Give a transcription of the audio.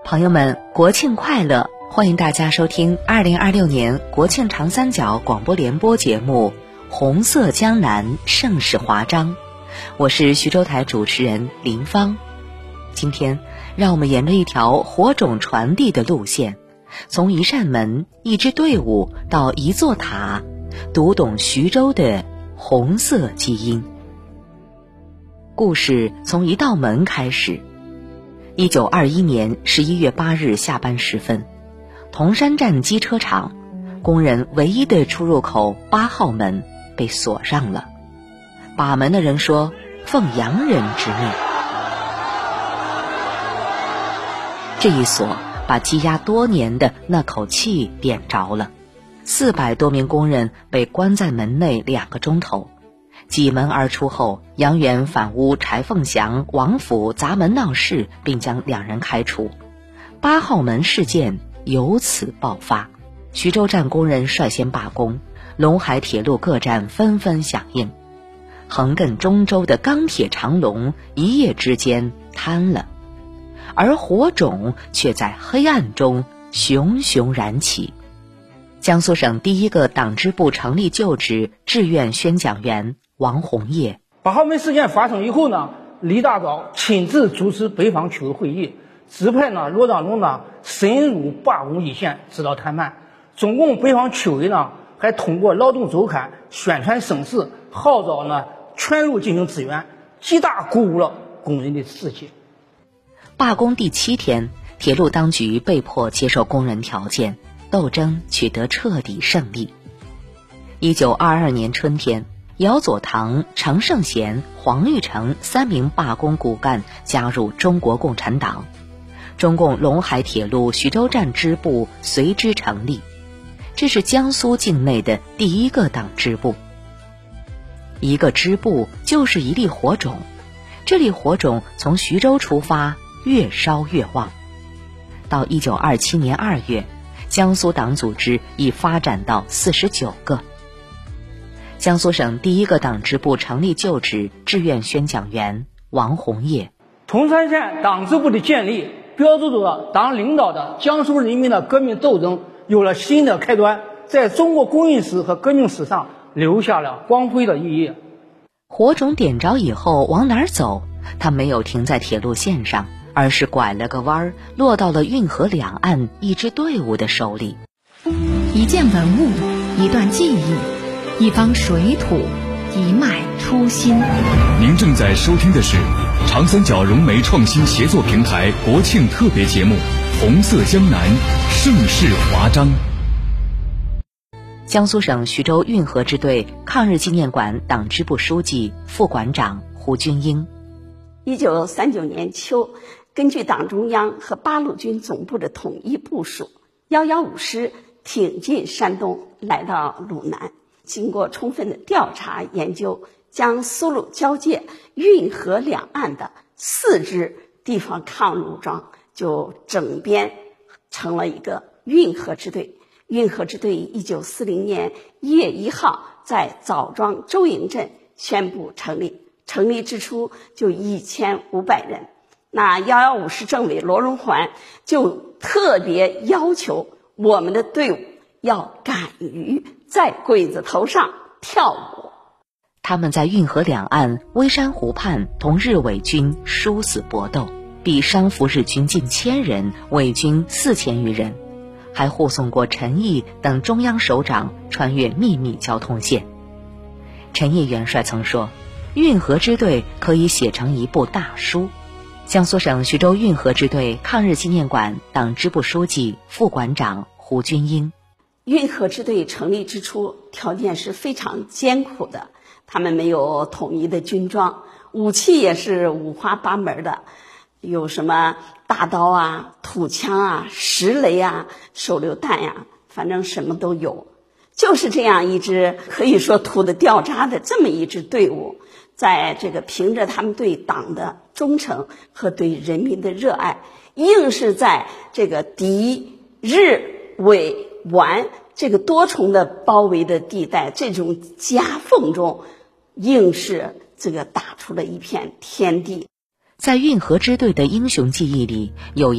朋友们，国庆快乐！欢迎大家收听2026年国庆长三角广播联播节目《红色江南盛世华章》，我是徐州台主持人林芳。今天让我们沿着一条火种传递的路线，从一扇门、一支队伍到一座塔，读懂徐州的红色基因。故事从一道门开始。1921年11月8日下班时分，铜山站机车厂工人唯一的出入口8号门被锁上了。把门的人说：“奉洋人之命。”这一锁把积压多年的那口气点着了。400多名工人被关在门内2个钟头。挤门而出后，杨元反诬柴凤祥、王府砸门闹事，并将2人开除。8号门事件由此爆发，徐州站工人率先罢工，陇海铁路各站纷纷响应，横亘中州的钢铁长龙一夜之间瘫了，而火种却在黑暗中熊熊燃起。江苏省第一个党支部成立就职志愿宣讲员王洪业。 8号门事件发生以后呢，李大钊亲自主持北方区委会议，指派罗章龙深入罢工一线，指导谈判。中共北方区委还通过劳动周刊宣传声势，号召全路进行支援，极大鼓舞了工人的士气。 罢工第7天，铁路当局被迫接受工人条件，斗争取得彻底胜利。1922年春天，姚佐堂、程圣贤、黄玉成3名罢工骨干加入中国共产党，中共陇海铁路徐州站支部随之成立。这是江苏境内的第一个党支部。一个支部就是一粒火种，这粒火种从徐州出发，越烧越旺。到1927年2月，江苏党组织已发展到49个。江苏省第一个党支部成立就职志愿宣讲员王洪业。 铜山县党支部的建立，标志着了党领导的江苏人民的革命斗争有了新的开端，在中国工运史和革命史上留下了光辉的意义。 火种点着以后往哪儿走？它没有停在铁路线上，而是拐了个弯，落到了运河两岸一支队伍的手里。 一件文物，一段记忆，一方水土，一脉初心。 您正在收听的是长三角融媒创新协作平台国庆特别节目《红色江南盛世华章》。 江苏省徐州运河支队抗日纪念馆党支部书记、副馆长胡军英。 1939年秋，根据党中央和八路军总部的统一部署，115师挺进山东，来到鲁南。经过充分的调查研究，将苏鲁交界、运河两岸的4支地方抗日武装就整编成了一个运河支队。运河支队1940年1月1号在枣庄周营镇宣布成立。成立之初就1500人。那115师政委罗荣桓就特别要求我们的队伍要敢于在鬼子头上跳舞。 他们在运河两岸微山湖畔同日伪军殊死搏斗，比伤俘日军近1000人，伪军4000余人，还护送过陈毅等中央首长穿越秘密交通线。陈毅元帅曾说，运河支队可以写成一部大书。江苏省徐州运河支队抗日纪念馆党支部书记、副馆长胡军英。 运河支队成立之初，条件是非常艰苦的，他们没有统一的军装，武器也是五花八门的，有什么大刀啊、土枪啊、石雷啊、手榴弹呀，反正什么都有。就是这样一支可以说土的掉渣的这么一支队伍，在这个凭着他们对党的忠诚和对人民的热爱，硬是在这个敌日伪皖这个多重的包围的地带，这种夹缝中，硬是这个打出了一片天地。 在运河支队的英雄记忆里，有